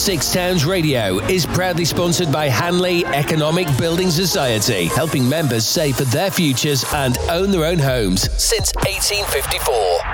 Six Towns Radio is proudly sponsored by Hanley Economic Building Society, helping members save for their futures and own their own homes since 1854.